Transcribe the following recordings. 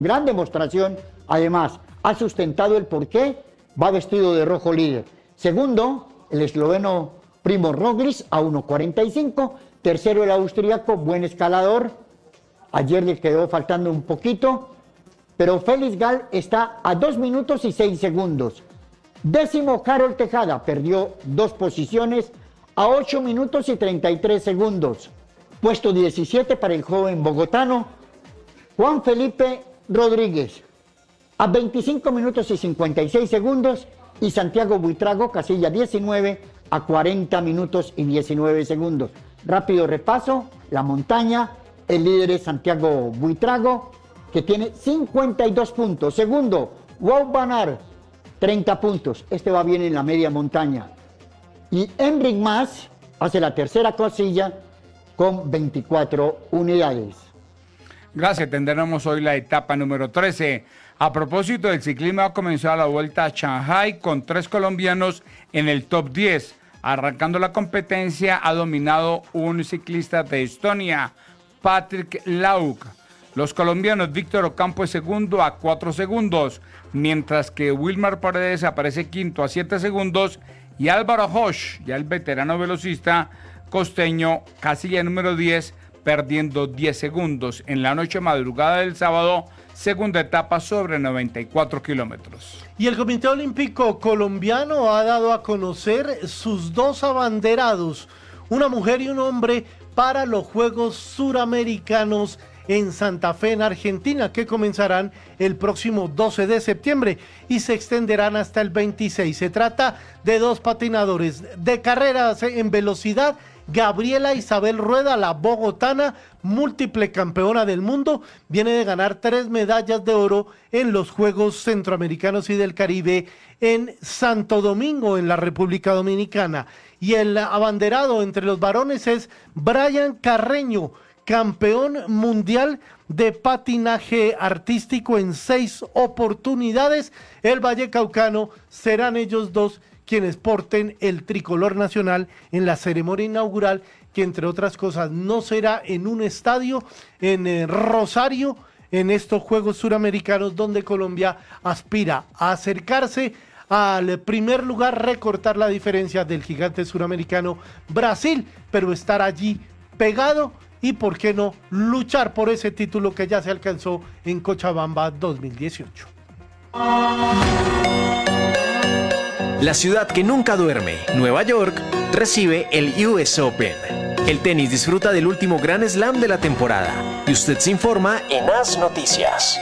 Gran demostración, además, ha sustentado el porqué va vestido de rojo líder. Segundo, el esloveno Primož Roglič a 1.45. Tercero, el austríaco, buen escalador. Ayer le quedó faltando un poquito, pero Félix Gall está a 2 minutos y 6 segundos. Décimo, Karol Tejada, perdió 2 posiciones a 8 minutos y 33 segundos. Puesto 17 para el joven bogotano Juan Felipe Rodríguez, a 25 minutos y 56 segundos. Y Santiago Buitrago, casilla 19, a 40 minutos y 19 segundos. Rápido repaso, la montaña, el líder es Santiago Buitrago, que tiene 52 puntos. Segundo, Wout van Aert, 30 puntos. Este va bien en la media montaña. Y Enric Mas hace la tercera casilla con 24 unidades. Gracias, tendremos hoy la etapa número 13. A propósito del ciclismo, ha comenzado la Vuelta a Shanghái con 3 colombianos en el top 10. Arrancando la competencia ha dominado un ciclista de Estonia, Patrick Lauk. Los colombianos Víctor Ocampo es segundo a 4 segundos, mientras que Wilmar Paredes aparece quinto a 7 segundos y Álvaro Hosch, ya el veterano velocista costeño, casilla número 10, perdiendo 10 segundos. En la noche madrugada del sábado, segunda etapa sobre 94 kilómetros. Y el Comité Olímpico Colombiano ha dado a conocer sus 2 abanderados, una mujer y un hombre, para los Juegos Suramericanos en Santa Fe, en Argentina, que comenzarán el próximo 12 de septiembre y se extenderán hasta el 26. Se trata de 2 patinadores de carreras en velocidad. Gabriela Isabel Rueda, la bogotana, múltiple campeona del mundo, viene de ganar 3 medallas de oro en los Juegos Centroamericanos y del Caribe en Santo Domingo, en la República Dominicana. Y el abanderado entre los varones es Brian Carreño, campeón mundial de patinaje artístico en 6 oportunidades. El vallecaucano, serán ellos 2 quienes porten el tricolor nacional en la ceremonia inaugural, que entre otras cosas no será en un estadio en Rosario, en estos Juegos Suramericanos, donde Colombia aspira a acercarse al primer lugar, recortar la diferencia del gigante suramericano Brasil, pero estar allí pegado y, por qué no, luchar por ese título que ya se alcanzó en Cochabamba 2018. La ciudad que nunca duerme, Nueva York, recibe el US Open. El tenis disfruta del último Grand Slam de la temporada y usted se informa en AS Noticias.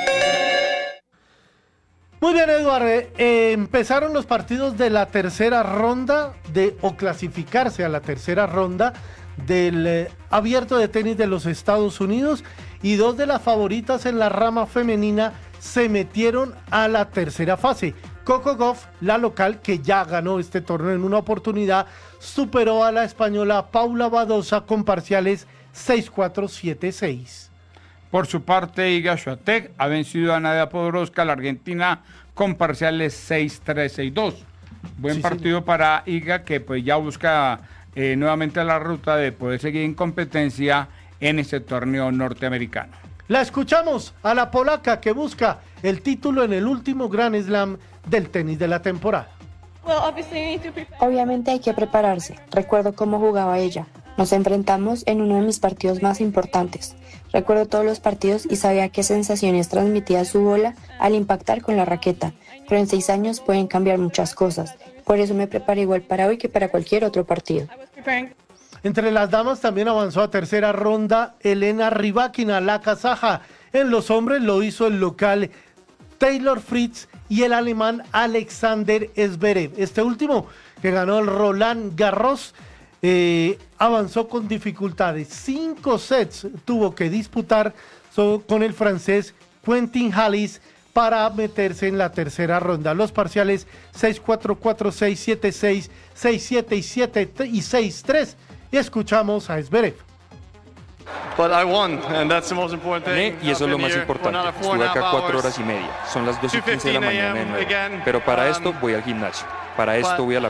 Muy bien, Eduardo, empezaron los partidos de la tercera ronda o clasificarse a la tercera ronda del Abierto de Tenis de los Estados Unidos, y 2 de las favoritas en la rama femenina se metieron a la tercera fase. Coco Gauff, la local, que ya ganó este torneo en una oportunidad, superó a la española Paula Badosa con parciales 6-4, 7-6. Por su parte, Iga Swiatek ha vencido a Nadia Podoroska, la argentina, con parciales 6-3, 6-2. Buen partido para Iga, que pues ya busca nuevamente la ruta de poder seguir en competencia en este torneo norteamericano. La escuchamos a la polaca, que busca el título en el último Grand Slam del tenis de la temporada. Obviamente hay que prepararse. Recuerdo cómo jugaba ella. Nos enfrentamos en uno de mis partidos más importantes. Recuerdo todos los partidos y sabía qué sensaciones transmitía su bola al impactar con la raqueta. Pero en 6 años pueden cambiar muchas cosas. Por eso me preparé igual para hoy que para cualquier otro partido. Entre las damas también avanzó a tercera ronda Elena Rybakina, la kazaja. En los hombres lo hizo el local Taylor Fritz y el alemán Alexander Zverev. Este último, que ganó el Roland Garros, avanzó con dificultades. 5 sets tuvo que disputar con el francés Quentin Halys para meterse en la tercera ronda. Los parciales 6-4, 4-6, 7-6, 6-7 y 6-3. Y escuchamos a Zverev. Gané y eso es lo más importante. Estuve acá 4 horas y media. Son las 2:15 de la mañana de nuevo. Pero para esto voy al gimnasio. Para esto voy a la